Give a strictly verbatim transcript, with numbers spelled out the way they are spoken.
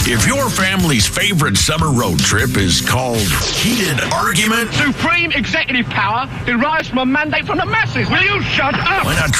If your family's favorite summer road trip is called heated argument, Supreme executive power derives from a mandate from the masses. Will you shut up? why not